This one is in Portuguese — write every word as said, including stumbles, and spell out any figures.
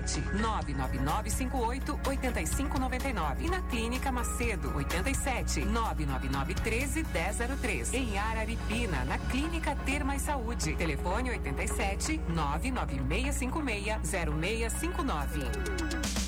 sete nove nove nove cinco oito oito cinco nove nove. E na Clínica Macedo, oitenta e sete nove nove nove um três um zero zero três. Em Araripina, na Clínica Ter Mais Saúde. Telefone oitenta e sete nove nove seis cinco seis zero seis cinco nove.